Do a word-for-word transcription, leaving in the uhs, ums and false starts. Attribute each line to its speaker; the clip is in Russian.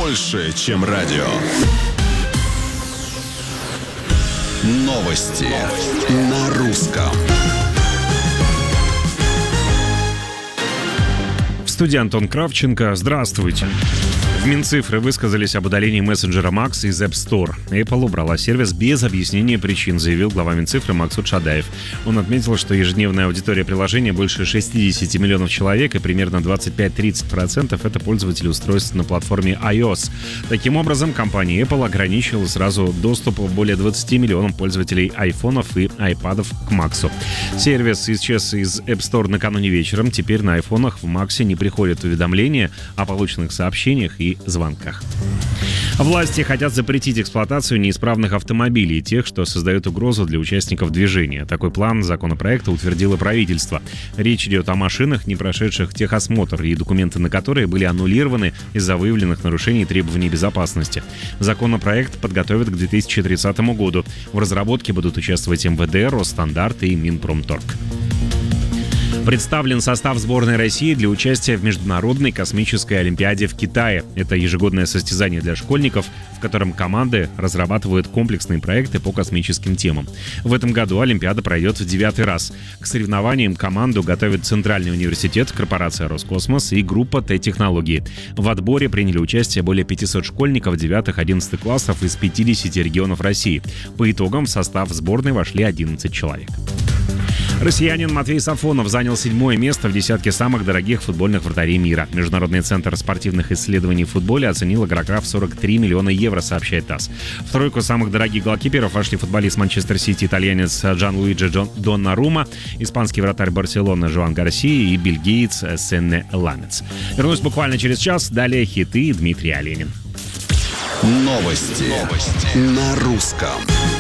Speaker 1: больше, чем радио. Новости, Новости. На русском.
Speaker 2: В студии Антон Кравченко. Здравствуйте. В Минцифры высказались об удалении мессенджера Max из App Store. Apple убрала сервис без объяснения причин, заявил глава Минцифры Максут Шадаев. Он отметил, что ежедневная аудитория приложения больше шестьдесят миллионов человек, и примерно двадцать пять-тридцать процентов это пользователи устройств на платформе iOS. Таким образом, компания Apple ограничила сразу доступ более двадцати миллионам пользователей айфонов и айпадов к Max. Сервис исчез из App Store накануне вечером. Теперь на айфонах в Max не приходят уведомления о полученных сообщениях и звонках. Власти хотят запретить эксплуатацию неисправных автомобилей и тех, что создают угрозу для участников движения. Такой план законопроекта утвердило правительство. Речь идет о машинах, не прошедших техосмотр, и документы на которые были аннулированы из-за выявленных нарушений требований безопасности. Законопроект подготовят к две тысячи тридцатому году. В разработке будут участвовать эм вэ дэ, Росстандарт и Минпромторг. Представлен состав сборной России для участия в Международной космической олимпиаде в Китае. Это ежегодное состязание для школьников, в котором команды разрабатывают комплексные проекты по космическим темам. В этом году олимпиада пройдет в девятый раз. К соревнованиям команду готовят Центральный университет, корпорация «Роскосмос» и группа Т-технологии. В отборе приняли участие более пятисот школьников девятых-одиннадцатых классов из пятидесяти регионов России. По итогам в состав сборной вошли одиннадцать человек. Россиянин Матвей Сафонов занял седьмое место в десятке самых дорогих футбольных вратарей мира. Международный центр спортивных исследований в футболе оценил игрока в сорок три миллиона евро, сообщает ТАСС. В тройку самых дорогих голкиперов вошли футболист Манчестер Сити, итальянец Джанлуиджи Доннарума, испанский вратарь Барселоны Жоан Гарсия и бельгиец Сенне Ламец. Вернусь буквально через час. Далее хиты и Дмитрий Оленин.
Speaker 1: Новости, Новости. На русском.